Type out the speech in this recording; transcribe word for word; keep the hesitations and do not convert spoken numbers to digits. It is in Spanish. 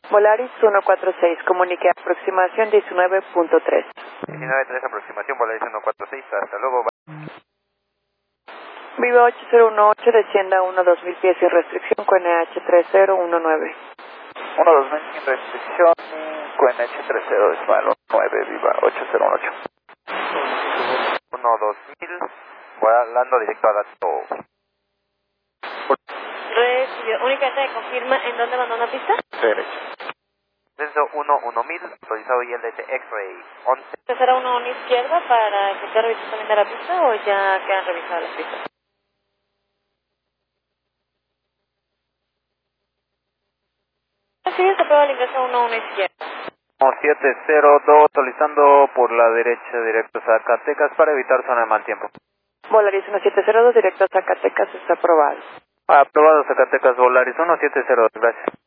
Volaris uno cuatro seis, comunique aproximación diecinueve punto tres. diecinueve punto tres, aproximación, Volaris uno cuatro seis, hasta luego. Viva ocho cero uno ocho, descienda uno dos mil pies sin restricción, Q N H tres cero uno nueve. uno dos mil sin restricción, Q N H tres cero, decimal nueve, viva ocho cero uno ocho. uno dos mil, volando directo a dato. Recibió. Únicamente me confirma en dónde mandó una pista. Derecho. Descenso uno uno mil, autorizado I L T X-Ray once. ¿Será uno a una izquierda para que sea revisado también de la pista o ya quedan revisadas las pistas? Sí, se prueba el ingreso uno a una izquierda. siete cero dos, autorizando por la derecha directo a Zacatecas para evitar zona de mal tiempo. Volaris uno siete cero dos, directo a Zacatecas, está aprobado. Aprobado Zacatecas, Volaris uno siete cero dos, gracias.